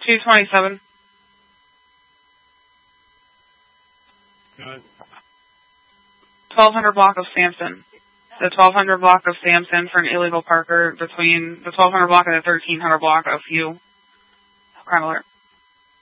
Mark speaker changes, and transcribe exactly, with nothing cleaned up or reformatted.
Speaker 1: two twenty-seven.
Speaker 2: Good.
Speaker 1: twelve hundred block of Sampson. The twelve hundred block of Sampson for an illegal parker between the twelve hundred block and the thirteen hundred block of Hugh. Crime alert.